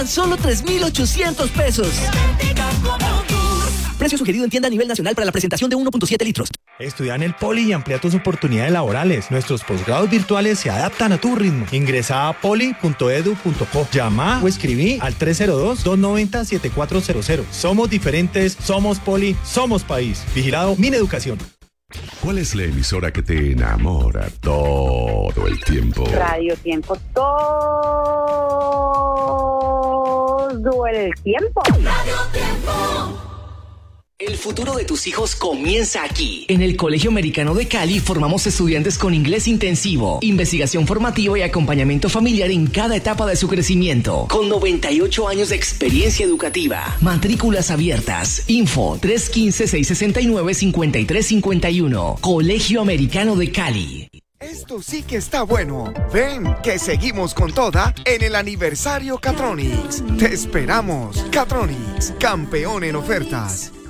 Solo 3,800 pesos. Precio sugerido en tienda a nivel nacional para la presentación de 1.7 litros. Estudia en el Poli y amplía tus oportunidades laborales. Nuestros posgrados virtuales se adaptan a tu ritmo. Ingresa a poli.edu.co. Llama o escribí al 302-290-7400. Somos diferentes, somos Poli, somos país. Vigilado Mineducación. ¿Cuál es la emisora que te enamora todo el tiempo? Radio Tiempo, todo el tiempo. Radio Tiempo. El futuro de tus hijos comienza aquí. En el Colegio Americano de Cali formamos estudiantes con inglés intensivo, investigación formativa y acompañamiento familiar en cada etapa de su crecimiento. Con 98 años de experiencia educativa. Matrículas abiertas. Info 315-669-5351. Colegio Americano de Cali. Esto sí que está bueno. Ven, que seguimos con toda en el aniversario Catronics. Te esperamos. Catronics, campeón en ofertas.